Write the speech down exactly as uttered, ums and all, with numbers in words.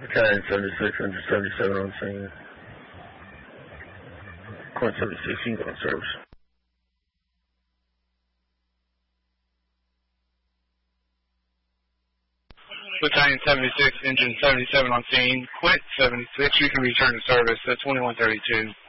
Battalion seventy-six, engine seventy-seven on scene. Coin seventy-six, you can go on service. Battalion seventy-six, engine seventy-seven on scene. Quint seventy-six, you can return to service at twenty-one thirty-two.